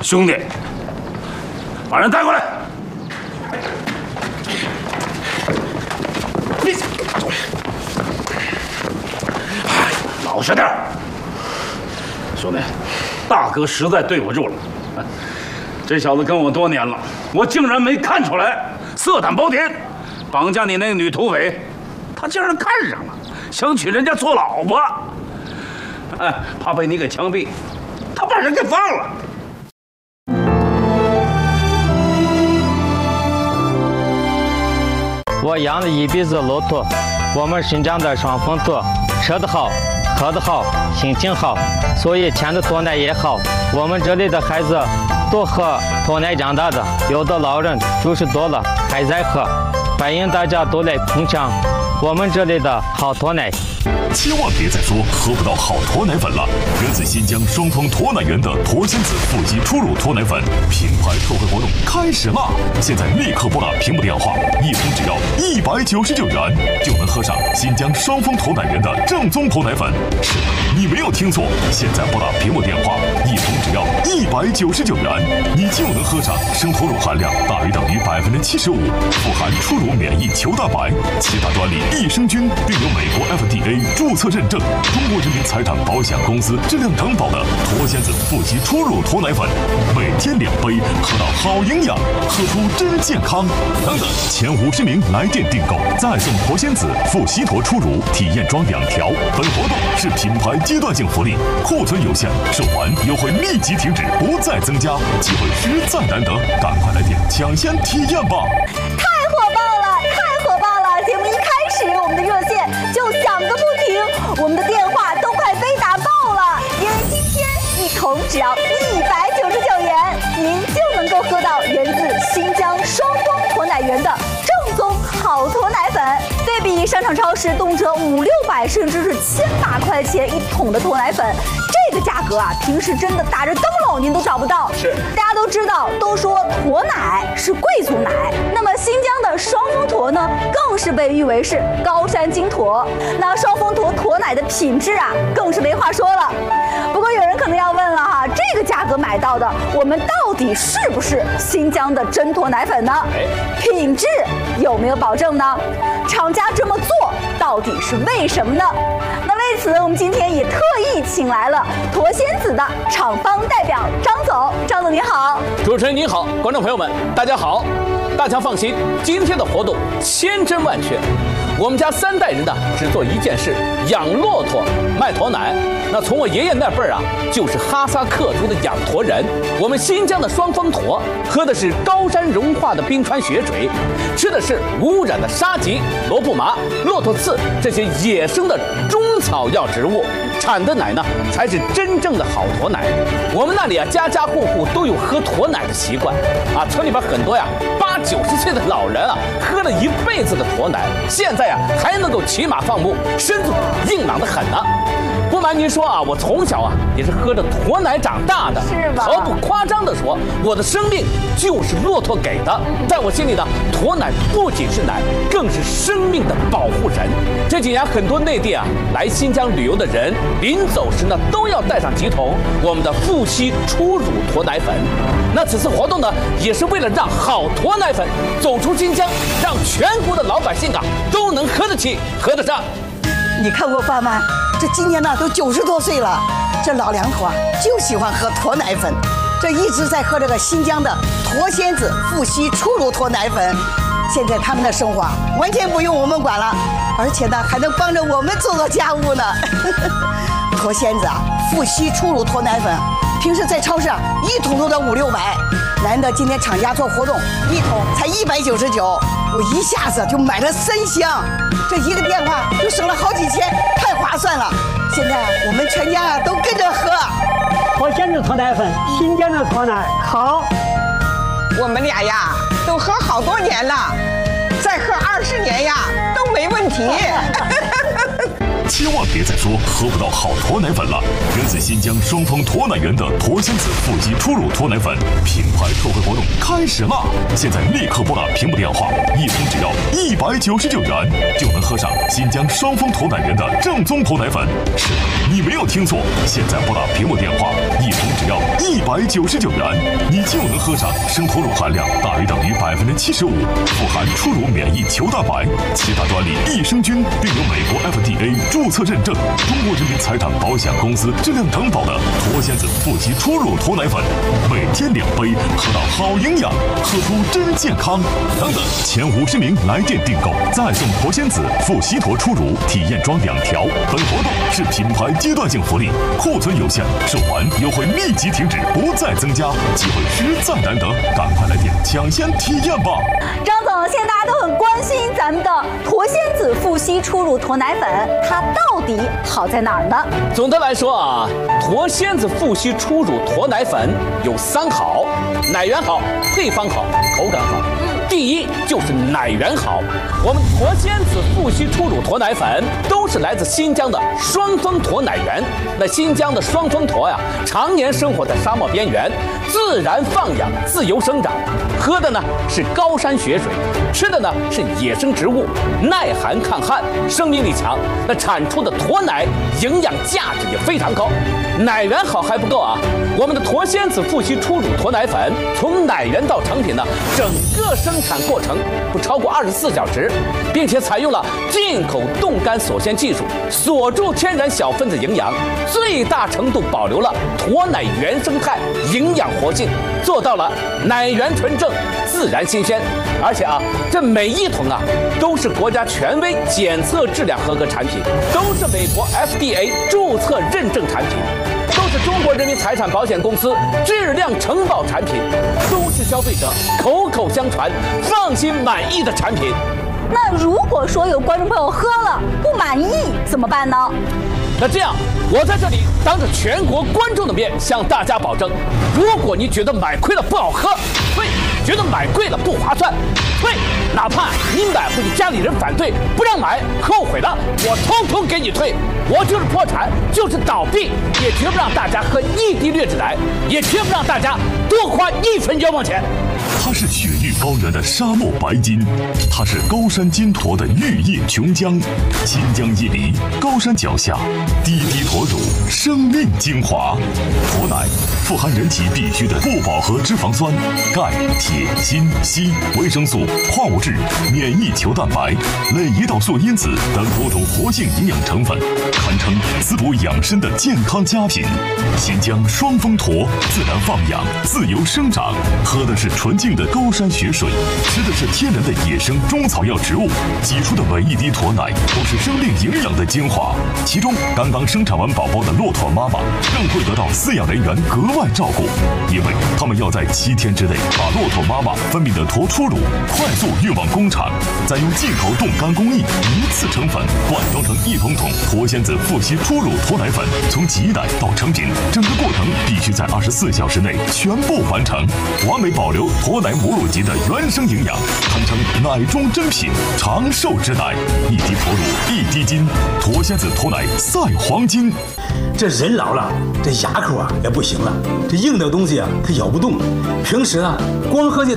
兄弟，把人带过来。你，哎，老实点。兄弟，大哥实在对不住了。这小子跟我多年了，我竟然没看出来，色胆包天，绑架你那个女土匪，他竟然看上了，想娶人家做老婆。哎，怕被你给枪毙，他把人给放了。 我养了一辈子骆驼，我们新疆的双峰驼，吃得好，喝得好，心情好，所以牵的驼奶也好。我们这里的孩子都喝驼奶长大的，有的老人90多了还在喝，欢迎大家都来捧场我们这里的好驼奶。 千万别再说喝不到好驼奶粉了！源自新疆双峰驼奶园的驼仙子腹肌初乳驼奶粉品牌特惠活动开始啦！现在立刻拨打屏幕电话，一桶只要199元，就能喝上新疆双峰驼奶园的正宗驼奶粉。是的，你没有听错，现在拨打屏幕电话，一桶只要199元，你就能喝上生驼乳含量大于等于75%，富含初乳免疫球蛋白，其他专利益生菌，并有美国 FDA 注册认证，中国人民财产保险公司质量担保的驼仙子腹肌初乳驼奶粉，每天2杯，喝到好营养，喝出真健康。等等，前50名来电订购，再送驼仙子腹西驼初乳体验装2条。本活动是品牌阶段性福利，库存有限，售完优惠立即停止，不再增加，机会实在难得，赶快来电抢先体验吧！ 太火爆了，太火爆了！节目一开始，我们的热线就响个不停，我们的电话都快被打爆了。因为今天一桶只要199元，您就能够喝到源自新疆双峰驼奶园的正宗好驼奶粉。对比商场超市动辄500、600，甚至是1000把块钱一桶的驼奶粉，这个价格啊，平时真的打着灯笼您都找不到。 是， 大家都知道，都说驼奶是贵族奶，那么新疆的双峰驼呢，更是被誉为是高山金驼。那双峰驼驼奶的品质啊，更是没话说了。不过有人可能要问了哈，这个价格买到的，我们到底是不是新疆的真驼奶粉呢？品质有没有保证呢？厂家这么做到底是为什么呢？那为此，我们今天也特意请来了驼仙子的厂方代表张总。张总您好。 主持人您好，观众朋友们大家好。大家放心，今天的活动千真万确。我们家3代人呢，只做一件事：养骆驼，卖驼奶。那从我爷爷那辈儿啊，就是哈萨克族的养驼人。我们新疆的双峰驼喝的是高山融化的冰川雪水，吃的是无污染的沙棘、罗布麻、骆驼刺这些野生的中草药植物，产的奶呢才是真正的好驼奶。我们那里啊，家家户户都有喝驼奶的习惯啊，村里边很多呀80、90岁的老人啊，喝了一辈子的驼奶，现在啊还能够骑马放牧，身子硬朗得很呢。不瞒您说啊，我从小啊也是喝着驼奶长大的， 是吧？ 毫不夸张地说，我的生命就是骆驼给的。在我心里呢，驼奶不仅是奶，更是生命的保护神。这几年很多内地啊来新疆旅游的人，临走时呢都要带上几桶我们的富硒初乳驼奶粉。那此次活动呢，也是为了让好驼奶粉走出新疆，让全国的老百姓啊都能喝得起、喝得上。 你看我爸妈，这今年呢都90多岁了，这老两口啊就喜欢喝驼奶粉，这一直在喝这个新疆的驼仙子富硒初乳驼奶粉。现在他们的生活完全不用我们管了，而且呢还能帮着我们做做家务呢。驼仙子啊，富硒初乳驼奶粉，平时在超市啊一桶都得500、600，难得今天厂家做活动，一桶才199，我一下子就买了3箱，这一个电话就省了好几千，太划算了。现在我们全家啊都跟着喝。 驼仙子驼奶粉，新疆的驼奶好。 我们俩呀都喝好多年了，再喝20年呀都没问题。 千万别再说喝不到好驼奶粉了！源自新疆双峰驼奶园的驼仙子腹肌初乳驼奶粉品牌特惠活动开始啦！现在立刻拨打屏幕电话，一桶只要199元，就能喝上新疆双峰驼奶园的正宗驼奶粉。是的，你没有听错，现在拨打屏幕电话，一桶只要 199元，你就能喝上生脱乳含量大于等于75%，富含初乳免疫球蛋白，其他专利益生菌，并有美国 FDA 注册认证，中国人民财产保险公司质量担保的脱仙子富硒初乳脱奶粉，每天2杯，喝到好营养，喝出真健康。等等，前50名来电订购，再送脱仙子富硒脱初乳体验装2条。本活动是品牌阶段性福利，库存有限，售完优惠立即停止，不再增加，机会实在难得，赶快来电抢先体验吧！ 张总，现在大家都很关心咱们的脱仙子富硒初乳脱奶粉，它到底好在哪儿呢？ 总的来说啊，脱仙子富硒初乳脱奶粉有3好：奶源好，配方好，口感好。第一就是奶源好，我们脱仙子富硒初乳脱奶粉都是来自新疆的双峰驼奶源。那新疆的双峰驼呀，常年生活在沙漠边缘，自然放养，自由生长，喝的呢是高山雪水，吃的呢是野生植物，耐寒抗旱，生命力强。那产出的驼奶营养价值也非常高。奶源好还不够啊，我们的脱仙子富硒初乳脱奶粉从奶源到成品呢，整个生产过程不超过24小时，并且采用了进口冻干锁鲜技术，锁住天然小分子营养，最大程度保留了驼奶原生态营养活性，做到了奶源纯正、自然新鲜。而且啊，这每一桶啊都是国家权威检测质量合格产品，都是美国 FDA 注册认证产品，都是中国人民财产保险公司质量承保产品，都是消费者口口相传、放心满意的产品。 那如果说有观众朋友喝了不满意怎么办呢？ 那这样，我在这里当着全国观众的面向大家保证，如果你觉得买亏了不好喝，退；觉得买贵了不划算，退；哪怕你买回去家里人反对不让买，后悔了，我通通给你退。我就是破产，就是倒闭，也绝不让大家喝1滴劣质奶，也绝不让大家多花1分冤枉钱。 它是雪域高原的沙漠白金，它是高山金驼的玉叶琼浆，新疆伊犁高山脚下，滴滴驼乳，生命精华。驼奶富含人体必需的不饱和脂肪酸、钙、铁、锌、硒、维生素、矿物质、免疫球蛋白、类胰岛素因子等多种活性营养成分，堪称滋补养生的健康佳品。新疆双峰驼自然放养，自由生长，喝的是纯净的高山雪水，吃的是天然的野生中草药植物，挤出的每一滴驼奶都是生命营养的精华。其中，刚刚生产完宝宝的骆驼妈妈更会得到饲养人员格外照顾，因为他们要在7天之内把骆驼妈妈分泌的驼初乳快速运往工厂，再用进口冻干工艺一次成粉，灌装成1桶桶脱仙子富硒初乳脱奶粉。从挤奶到成品，整个过程必须在24小时内全部完成，完美保留驼奶母乳级的原生营养，堪称奶中珍品，长寿之奶。1滴驼乳1滴金，脱仙子脱奶赛黄金。 这人老了，这牙口啊也不行了，这硬的东西啊它咬不动，平时啊光喝这